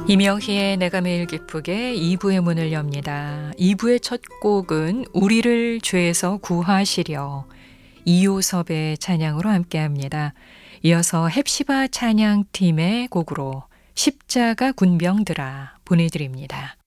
이명희의 내가 매일 기쁘게 2부의 문을 엽니다. 2부의 첫 곡은 우리를 죄에서 구하시려 이효섭의 찬양으로 함께합니다. 이어서 헵시바 찬양팀의 곡으로 십자가 군병들아 보내드립니다.